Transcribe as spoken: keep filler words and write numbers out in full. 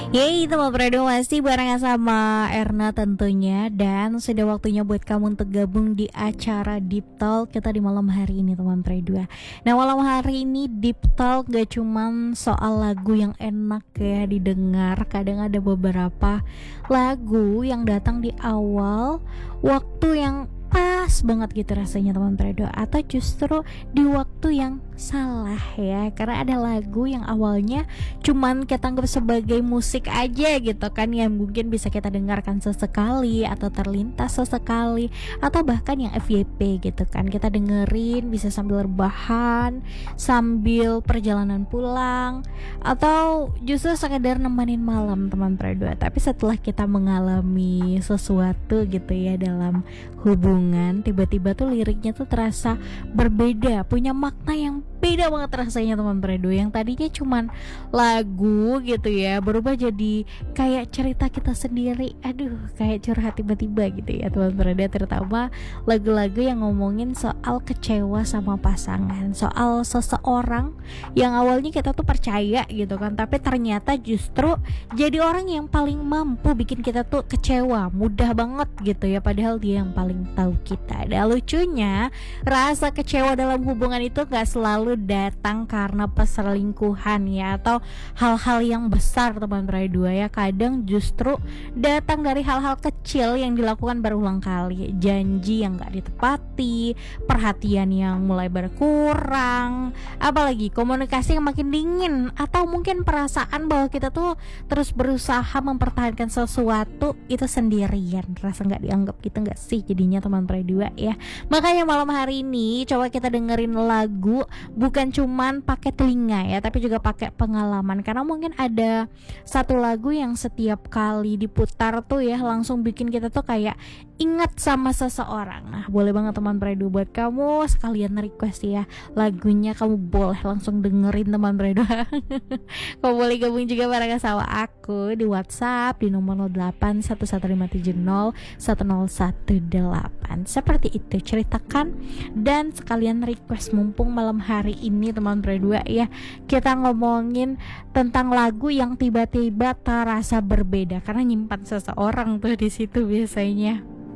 Yeay teman Fredo, masih barengan sama Erna tentunya. Dan sudah waktunya buat kamu untuk gabung di acara Deep Talk kita di malam hari ini teman Fredo. Nah malam hari ini Deep Talk gak cuman soal lagu yang enak ya didengar. Kadang ada beberapa lagu yang datang di awal waktu yang pas banget gitu rasanya teman Fredo, atau justru di waktu yang salah ya, karena ada lagu yang awalnya cuman kita anggap sebagai musik aja gitu kan, yang mungkin bisa kita dengarkan sesekali atau terlintas sesekali, atau bahkan yang F Y P gitu kan, kita dengerin bisa sambil rebahan, sambil perjalanan pulang, atau justru sekedar nemenin malam teman Fredo. Tapi setelah kita mengalami sesuatu gitu ya dalam hubungan, tiba-tiba tuh liriknya tuh terasa berbeda, punya makna yang beda banget rasanya teman Fredo. Yang tadinya cuman lagu gitu ya, berubah jadi kayak cerita kita sendiri. Aduh, kayak curhat tiba-tiba gitu ya teman Fredo. Terutama lagu-lagu yang ngomongin soal kecewa sama pasangan, soal seseorang yang awalnya kita tuh percaya gitu kan, tapi ternyata justru jadi orang yang paling mampu bikin kita tuh kecewa mudah banget gitu ya, padahal dia yang paling tahu kita. Dan lucunya, rasa kecewa dalam hubungan itu gak selalu datang karena perselingkuhan ya, atau hal-hal yang besar teman Fredo ya. Kadang justru datang dari hal-hal kecil yang dilakukan berulang kali, janji yang gak ditepati, perhatian yang mulai berkurang, apalagi komunikasi yang makin dingin, atau mungkin perasaan bahwa kita tuh terus berusaha mempertahankan sesuatu itu sendirian. Rasa gak dianggap gitu gak sih jadinya teman Fredo ya. Makanya malam hari ini coba kita dengerin lagu bukan cuman pakai telinga ya, tapi juga pakai pengalaman, karena mungkin ada satu lagu yang setiap kali diputar tuh ya langsung bikin kita tuh kayak ingat sama seseorang. Nah boleh banget teman Fredo, buat kamu sekalian request ya lagunya, kamu boleh langsung dengerin teman Fredo. Kamu boleh gabung juga bareng sama aku di WhatsApp di nomor nol delapan satu satu lima tujuh nol satu nol satu delapan. Seperti itu, ceritakan dan sekalian request mumpung malam hari ini teman Fredo ya. Kita ngomongin tentang lagu yang tiba-tiba terasa berbeda karena nyimpan seseorang tuh di situ biasanya.